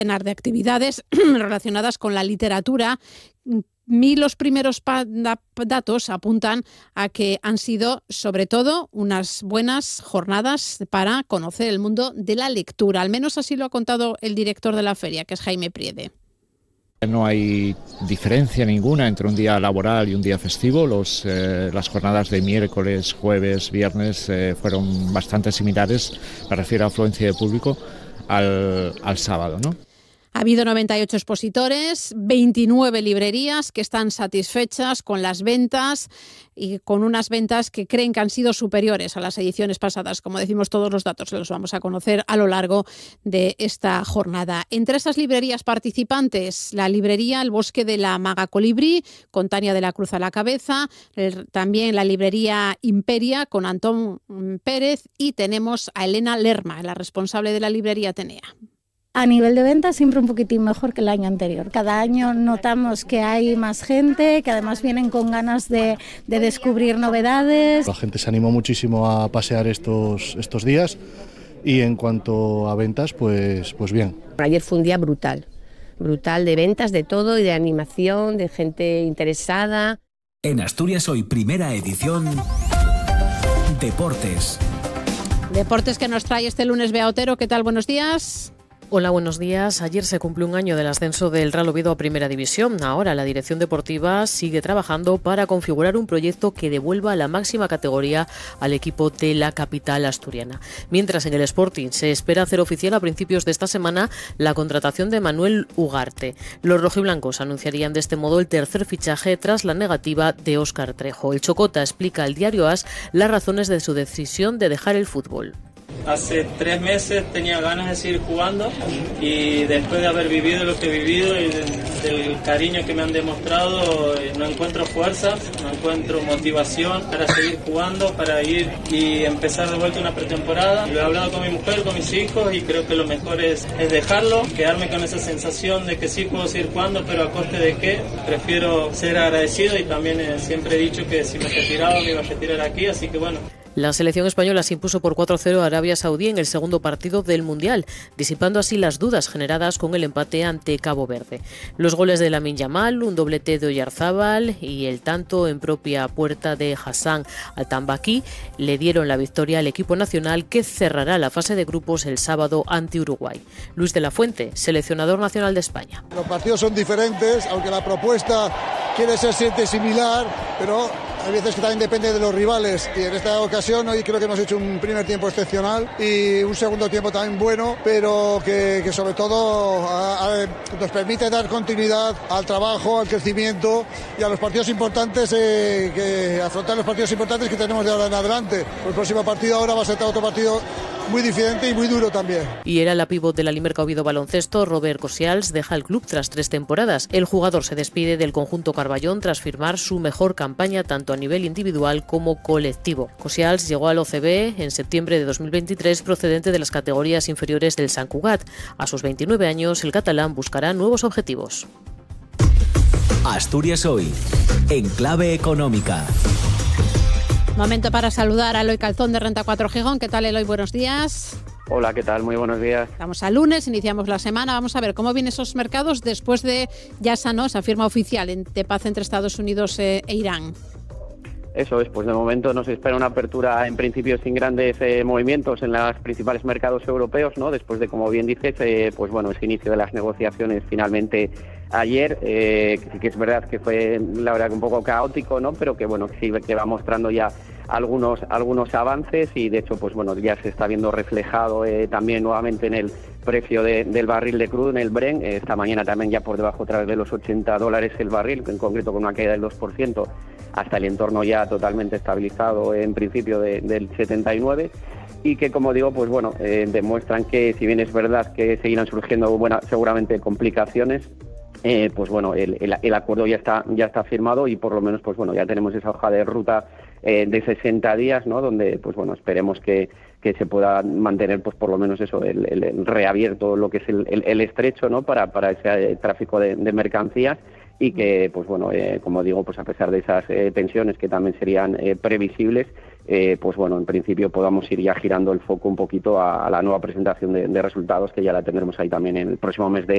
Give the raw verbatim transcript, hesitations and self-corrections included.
de actividades relacionadas con la literatura. Y los primeros datos apuntan a que han sido, sobre todo, unas buenas jornadas para conocer el mundo de la lectura. Al menos así lo ha contado el director de la feria, que es Jaime Priede. No hay diferencia ninguna entre un día laboral y un día festivo. Los, eh, las jornadas de miércoles, jueves, viernes eh, fueron bastante similares, me refiero a afluencia de público, al, al sábado, ¿no? Ha habido noventa y ocho expositores, veintinueve librerías que están satisfechas con las ventas y con unas ventas que creen que han sido superiores a las ediciones pasadas. Como decimos, todos los datos los vamos a conocer a lo largo de esta jornada. Entre esas librerías participantes, la librería El Bosque de la Maga Colibrí, con Tania de la Cruz a la cabeza, el, también la librería Imperia, con Antón Pérez, y tenemos a Elena Lerma, la responsable de la librería Atenea. A nivel de ventas siempre un poquitín mejor que el año anterior. Cada año notamos que hay más gente, que además vienen con ganas de, de descubrir novedades. La gente se animó muchísimo a pasear estos, estos días y en cuanto a ventas, pues, pues bien. Ayer fue un día brutal, brutal de ventas, de todo y de animación, de gente interesada. En Asturias Hoy, primera edición, Deportes. Deportes que nos trae este lunes Bea Otero. ¿Qué tal? Buenos días. Hola, buenos días. Ayer se cumplió un año del ascenso del Real Oviedo a Primera División. Ahora la dirección deportiva sigue trabajando para configurar un proyecto que devuelva la máxima categoría al equipo de la capital asturiana. Mientras en el Sporting se espera hacer oficial a principios de esta semana la contratación de Manuel Ugarte. Los rojiblancos anunciarían de este modo el tercer fichaje tras la negativa de Óscar Trejo. El Chocota explica al diario AS las razones de su decisión de dejar el fútbol. Hace tres meses tenía ganas de seguir jugando y después de haber vivido lo que he vivido y del cariño que me han demostrado, no encuentro fuerzas, no encuentro motivación para seguir jugando, para ir y empezar de vuelta una pretemporada. Lo he hablado con mi mujer, con mis hijos y creo que lo mejor es, es dejarlo, quedarme con esa sensación de que sí puedo seguir jugando, pero a coste de qué. Prefiero ser agradecido y también eh, siempre he dicho que si me retiraba me iba a retirar aquí, así que bueno. La selección española se impuso por cuatro cero a Arabia Saudí en el segundo partido del Mundial, disipando así las dudas generadas con el empate ante Cabo Verde. Los goles de Lamine Yamal, un doblete de Oyarzábal y el tanto en propia puerta de Hassan Al-Tambaki le dieron la victoria al equipo nacional, que cerrará la fase de grupos el sábado ante Uruguay. Luis de la Fuente, seleccionador nacional de España. Los partidos son diferentes, aunque la propuesta quiere ser siempre similar, pero hay veces que también depende de los rivales, y en esta ocasión hoy creo que hemos hecho un primer tiempo excepcional y un segundo tiempo también bueno, pero que, que sobre todo a, a, nos permite dar continuidad al trabajo, al crecimiento y a los partidos importantes, eh, que afrontar los partidos importantes que tenemos de ahora en adelante. El próximo partido ahora va a ser otro partido muy diferente y muy duro también. Y era la pívot de la Limerca Oviedo Baloncesto, Robert Cosials, deja el club tras tres temporadas. El jugador se despide del conjunto Carballón tras firmar su mejor campaña tanto a nivel individual como colectivo. Cosials llegó al O C B en septiembre de dos mil veintitrés procedente de las categorías inferiores del Sant Cugat. A sus veintinueve años, el catalán buscará nuevos objetivos. Asturias Hoy, en clave económica. Momento para saludar a Eloy Calzón de Renta cuatro Gijón. ¿Qué tal, Eloy? Buenos días. Hola, ¿qué tal? Muy buenos días. Estamos a lunes, iniciamos la semana. Vamos a ver cómo vienen esos mercados después de ya esa, ¿no? esa firma oficial de paz entre Estados Unidos e Irán. Eso es, pues de momento nos espera una apertura en principio sin grandes eh, movimientos en los principales mercados europeos, ¿no? Después de, como bien dices, eh, pues bueno, ese inicio de las negociaciones finalmente ayer, eh, que sí que es verdad que fue la verdad un poco caótico, ¿no? Pero que bueno, que sí que va mostrando ya algunos algunos avances y de hecho pues bueno, ya se está viendo reflejado eh, también nuevamente en el precio de, del barril de crudo en el Brent. Eh, esta mañana también ya por debajo otra vez de los ochenta dólares el barril, en concreto con una caída del dos por ciento hasta el entorno ya totalmente estabilizado en principio de, del setenta y nueve, y que como digo pues bueno, eh, demuestran que si bien es verdad que seguirán surgiendo buena, seguramente complicaciones, Eh, pues bueno, el, el, el acuerdo ya está ya está firmado y por lo menos pues bueno, ya tenemos esa hoja de ruta eh, de sesenta días, ¿no? Donde pues bueno, esperemos que, que se pueda mantener pues por lo menos eso, el, el, el reabierto lo que es el, el, el estrecho, ¿no? Para, para ese tráfico de, de mercancías, y que pues bueno, eh, como digo, pues a pesar de esas eh, tensiones que también serían eh, previsibles, eh, pues bueno, en principio podamos ir ya girando el foco un poquito a, a la nueva presentación de, de resultados, que ya la tendremos ahí también en el próximo mes de